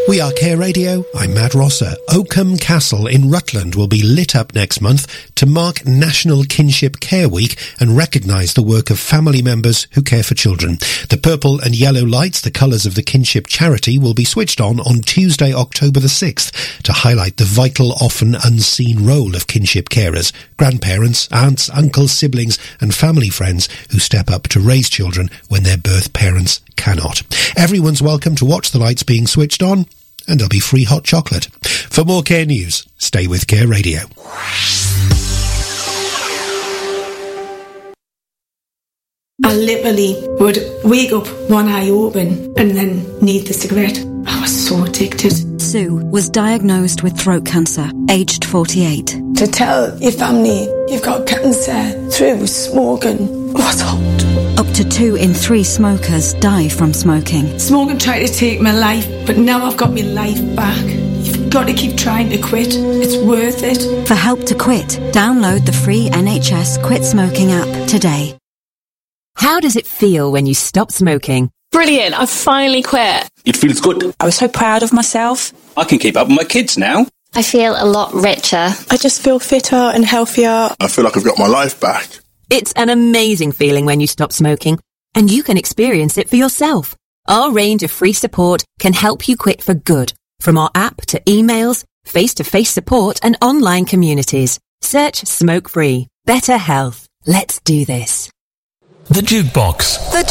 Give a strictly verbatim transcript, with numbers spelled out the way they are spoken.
We are Care Radio. I'm Matt Rosser. Oakham Castle in Rutland will be lit up next month to mark National Kinship Care Week and recognise the work of family members who care for children. The purple and yellow lights, the colours of the Kinship charity, will be switched on on Tuesday, October the sixth to highlight the vital, often unseen role of kinship carers, grandparents, aunts, uncles, siblings and family friends who step up to raise children when their birth parents cannot. Everyone's welcome to watch the lights being switched on, and there'll be free hot chocolate. For more Care News, stay with Care Radio. I literally would wake up one eye open and then need the cigarette. I was so addicted. Sue was diagnosed with throat cancer, aged forty-eight. To tell your family you've got cancer through smoking was hard. Up to two in three smokers die from smoking. Smoking tried to take my life, but now I've got my life back. You've got to keep trying to quit. It's worth it. For help to quit, download the free N H S Quit Smoking app today. How does it feel when you stop smoking? Brilliant, I've finally quit. It feels good. I was so proud of myself. I can keep up with my kids now. I feel a lot richer. I just feel fitter and healthier. I feel like I've got my life back. It's an amazing feeling when you stop smoking, and you can experience it for yourself. Our range of free support can help you quit for good, from our app to emails, face-to-face support and online communities. Search Smoke Free. Better health. Let's do this. The Jukebox. The